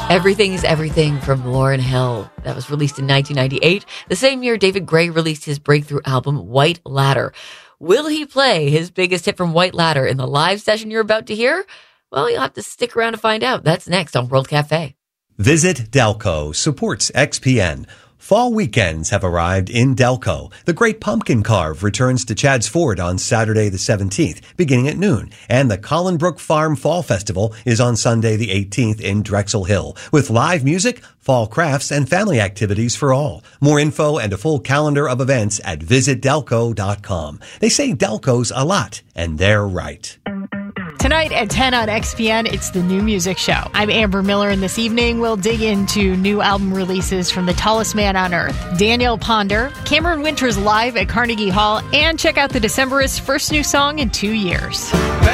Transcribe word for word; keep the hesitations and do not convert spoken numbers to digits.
Everything is Everything from Lauryn Hill. That was released in nineteen ninety-eight. The same year, David Gray released his breakthrough album, White Ladder. Will he play his biggest hit from White Ladder in the live session you're about to hear? Well, you'll have to stick around to find out. That's next on World Cafe. Visit Delco supports X P N. Fall weekends have arrived in Delco. The Great Pumpkin Carve returns to Chadds Ford on Saturday the seventeenth, beginning at noon. And the Collinbrook Farm Fall Festival is on Sunday the eighteenth in Drexel Hill, with live music, fall crafts, and family activities for all. More info and a full calendar of events at visit delco dot com. They say Delco's a lot, and they're right. Tonight at ten on X P N, it's the New Music Show. I'm Amber Miller, and this evening we'll dig into new album releases from the tallest man on earth, Daniel Ponder, Cameron Winters live at Carnegie Hall, and check out the Decemberists' first new song in two years.